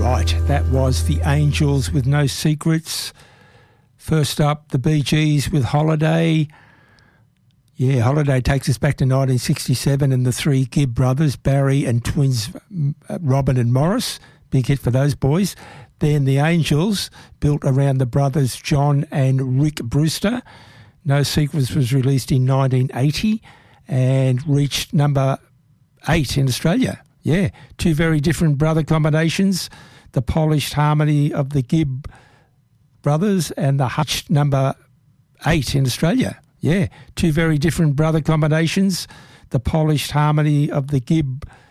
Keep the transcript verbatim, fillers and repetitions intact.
Right, that was The Angels with No Secrets. First up, the Bee Gees with Holiday. Yeah, Holiday takes us back to nineteen sixty-seven and the three Gibb brothers, Barry and twins Robin and Morris. Big hit for those boys. Then The Angels, built around the brothers John and Rick Brewster. No Secrets was released in nineteen eighty and reached number eight in Australia. Yeah, two very different brother combinations. The polished harmony of the Gibb brothers and the hutch number eight in Australia. Yeah, two very different brother combinations. The polished harmony of the Gibb